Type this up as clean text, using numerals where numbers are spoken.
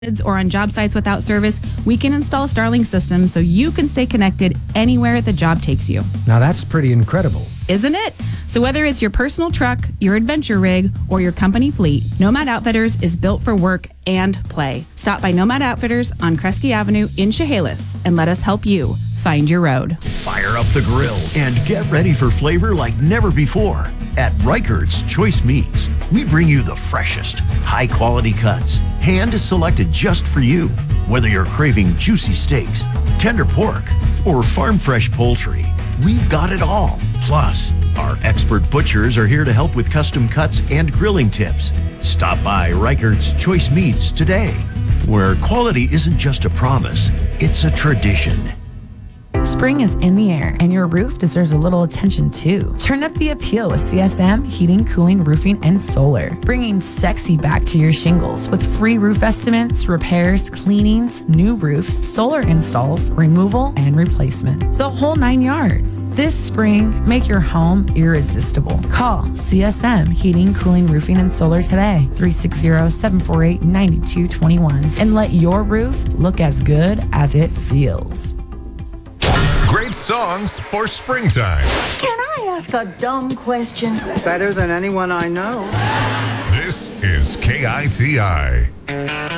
or on job sites without service, we can install Starlink systems so you can stay connected anywhere the job takes you. Now that's pretty incredible. Isn't it? So whether it's your personal truck, your adventure rig, or your company fleet, Nomad Outfitters is built for work and play. Stop by Nomad Outfitters on Kresge Avenue in Chehalis and let us help you find your road. Fire up the grill and get ready for flavor like never before. At Reichert's Choice Meats, we bring you the freshest, high-quality cuts, hand-selected just for you. Whether you're craving juicy steaks, tender pork, or farm-fresh poultry, we've got it all. Plus, our expert butchers are here to help with custom cuts and grilling tips. Stop by Reichert's Choice Meats today, where quality isn't just a promise, it's a tradition. Spring is in the air, and your roof deserves a little attention too. Turn up the appeal with CSM Heating, Cooling, Roofing, and Solar. Bringing sexy back to your shingles with free roof estimates, repairs, cleanings, new roofs, solar installs, removal, and replacement. The whole 9 yards. This spring, make your home irresistible. Call CSM Heating, Cooling, Roofing, and Solar today. 360-748-9221. And let your roof look as good as it feels. Great songs for springtime. Can I ask a dumb question? Better than anyone I know. This is KITI.